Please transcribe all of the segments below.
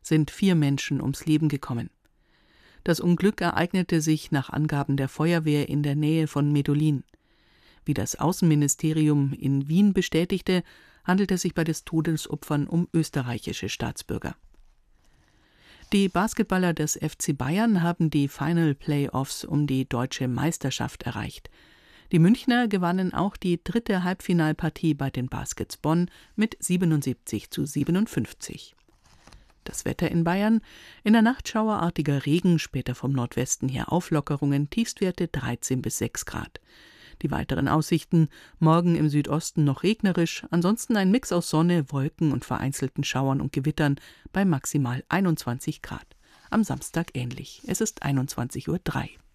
sind 4 Menschen ums Leben gekommen. Das Unglück ereignete sich nach Angaben der Feuerwehr in der Nähe von Medellin. Wie das Außenministerium in Wien bestätigte, handelt es sich bei den Todesopfern um österreichische Staatsbürger. Die Basketballer des FC Bayern haben die Final Playoffs um die deutsche Meisterschaft erreicht. Die Münchner gewannen auch die 3. Halbfinalpartie bei den Baskets Bonn mit 77:57. Das Wetter in Bayern: in der Nacht schauerartiger Regen, später vom Nordwesten her Auflockerungen, Tiefstwerte 13 bis 6 Grad. Die weiteren Aussichten: morgen im Südosten noch regnerisch, ansonsten ein Mix aus Sonne, Wolken und vereinzelten Schauern und Gewittern bei maximal 21 Grad. Am Samstag ähnlich. Es ist 21:03 Uhr.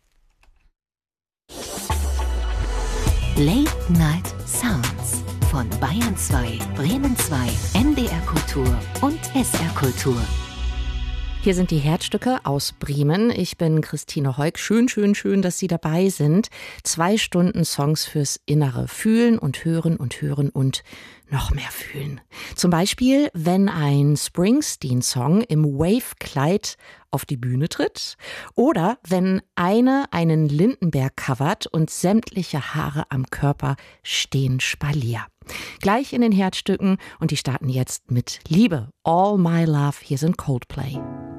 Late Night Sounds von Bayern 2, Bremen 2, NDR Kultur und SR Kultur. Hier sind die Herzstücke aus Bremen. Ich bin Christine Heuk. Schön, dass Sie dabei sind. 2 Stunden Songs fürs innere Fühlen und Hören und noch mehr fühlen. Zum Beispiel, wenn ein Springsteen-Song im Wave-Kleid auf die Bühne tritt oder wenn einen Lindenberg covert und sämtliche Haare am Körper stehen Spalier. Gleich in den Herzstücken und die starten jetzt mit Liebe. All My Love. Hier sind Coldplay.